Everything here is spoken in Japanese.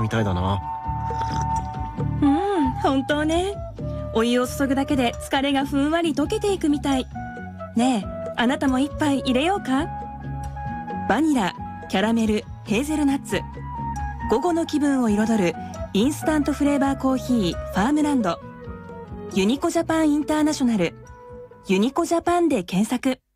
みたいだな。 本当ね。お湯を注ぐだけで疲れがふんわり溶けていくみたい。ねえ、あなたも一杯入れようか。バニラ、キャラメル、ヘーゼルナッツ。午後の気分を彩るインスタントフレーバーコーヒーファームランド。ユニコジャパンインターナショナル。ユニコジャパンで検索。